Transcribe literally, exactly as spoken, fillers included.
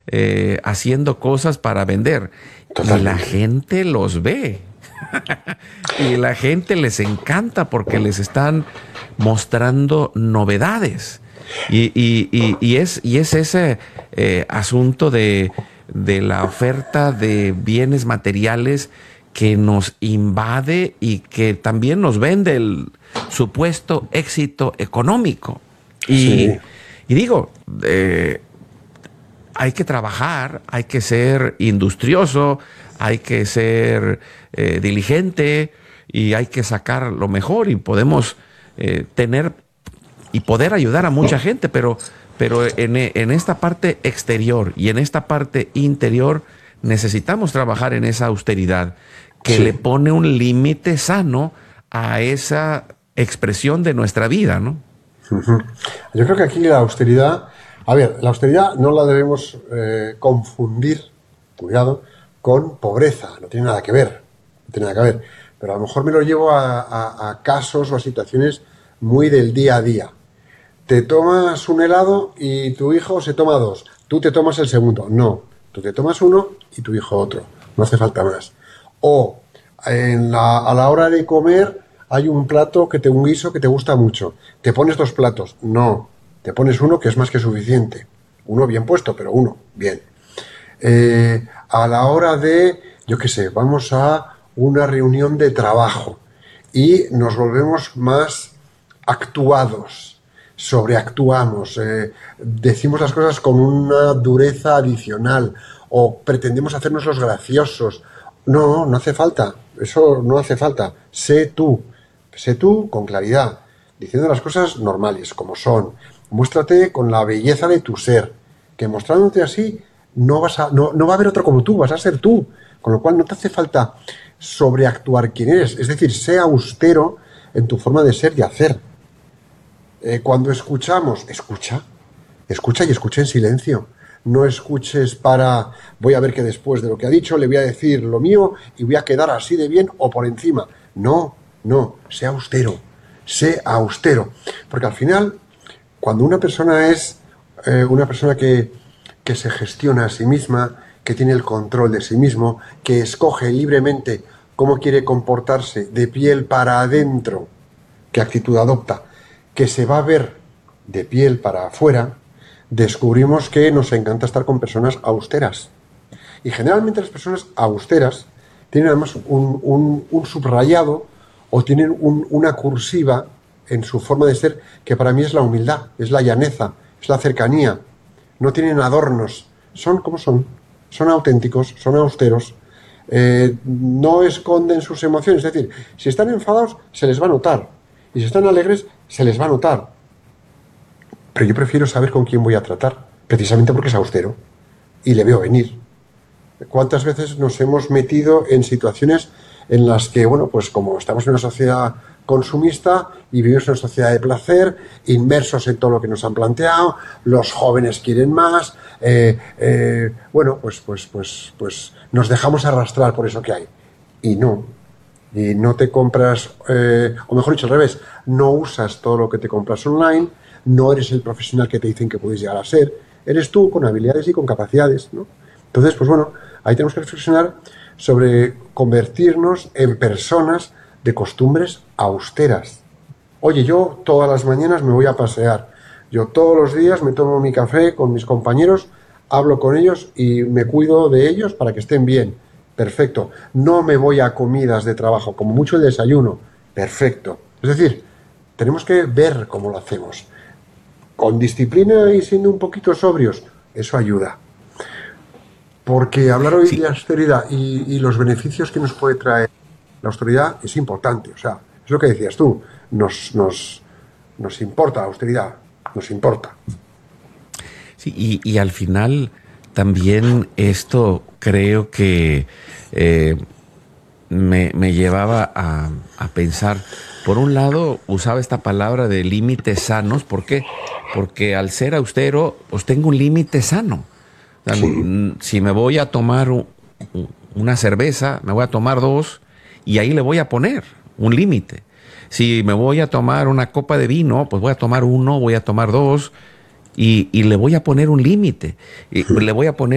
eh, haciendo cosas para vender. Totalmente. Y la gente los ve. Y la gente les encanta porque les están mostrando novedades. Y, y, y, y, es, y es ese eh, asunto de, de la oferta de bienes materiales que nos invade y que también nos vende el supuesto éxito económico. Y, sí. y digo, eh, hay que trabajar, hay que ser industrioso, hay que ser eh, diligente y hay que sacar lo mejor y podemos eh, tener y poder ayudar a mucha gente, pero, pero en, en esta parte exterior y en esta parte interior necesitamos trabajar en esa austeridad que sí. le pone un límite sano a esa expresión de nuestra vida, ¿no? Uh-huh. Yo creo que aquí la austeridad, a ver, la austeridad no la debemos eh, confundir, cuidado, con pobreza, no tiene nada que ver, no tiene nada que ver, pero a lo mejor me lo llevo a, a, a casos o a situaciones muy del día a día. Te tomas un helado y tu hijo se toma dos, tú te tomas el segundo, no, tú te tomas uno y tu hijo otro, no hace falta más. O en la, a la hora de comer hay un plato, que te, un guiso que te gusta mucho, te pones dos platos, no, te pones uno que es más que suficiente, uno bien puesto, pero uno, bien. Eh, a la hora de, yo qué sé, vamos a una reunión de trabajo y nos volvemos más actuados, sobreactuamos, eh, decimos las cosas con una dureza adicional o pretendemos hacernos los graciosos. No, no hace falta, eso no hace falta. Sé tú, sé tú con claridad, diciendo las cosas normales, como son. Muéstrate con la belleza de tu ser, que mostrándote así no, vas a, no, no va a haber otro como tú, vas a ser tú. Con lo cual no te hace falta sobreactuar quién eres. Es decir, sé austero en tu forma de ser y hacer. Eh, cuando escuchamos, escucha, escucha y escucha en silencio. No escuches para, voy a ver que después de lo que ha dicho le voy a decir lo mío y voy a quedar así de bien o por encima. No, no, sé austero, sé austero. Porque al final, cuando una persona es eh, una persona que, que se gestiona a sí misma, que tiene el control de sí mismo, que escoge libremente cómo quiere comportarse de piel para adentro, qué actitud adopta, que se va a ver de piel para afuera, descubrimos que nos encanta estar con personas austeras. Y generalmente las personas austeras tienen además un, un, un subrayado o tienen un, una cursiva en su forma de ser que para mí es la humildad, es la llaneza, es la cercanía. No tienen adornos, son como son, son auténticos, son austeros, eh, no esconden sus emociones. Es decir, si están enfadados se les va a notar y si están alegres se les va a notar. Pero yo prefiero saber con quién voy a tratar, precisamente porque es austero y le veo venir. ¿Cuántas veces nos hemos metido en situaciones en las que, bueno, pues como estamos en una sociedad consumista y vivimos en una sociedad de placer, inmersos en todo lo que nos han planteado, los jóvenes quieren más, eh, eh, bueno, pues, pues, pues, pues nos dejamos arrastrar por eso que hay. Y no, y no te compras, eh, o mejor dicho al revés, no usas todo lo que te compras online, no eres el profesional que te dicen que puedes llegar a ser, eres tú con habilidades y con capacidades, ¿no? Entonces, pues bueno, ahí tenemos que reflexionar sobre convertirnos en personas de costumbres austeras. Oye, yo todas las mañanas me voy a pasear, yo todos los días me tomo mi café con mis compañeros, hablo con ellos y me cuido de ellos para que estén bien. Perfecto. No me voy a comidas de trabajo, como mucho el desayuno. Perfecto. Es decir, tenemos que ver cómo lo hacemos. Con disciplina y siendo un poquito sobrios, eso ayuda. Porque hablar hoy sí. de austeridad y, y los beneficios que nos puede traer la austeridad es importante. O sea, es lo que decías tú, nos, nos, nos importa la austeridad, nos importa. Sí, y, y al final también esto creo que eh, me, me llevaba a, a pensar, por un lado usaba esta palabra de límites sanos, ¿por qué? Porque al ser austero, pues tengo un límite sano. O sea, sí. Si me voy a tomar una cerveza, me voy a tomar dos y ahí le voy a poner un límite. Si me voy a tomar una copa de vino, pues voy a tomar uno, voy a tomar dos y, y le voy a poner un límite. Y le voy a poner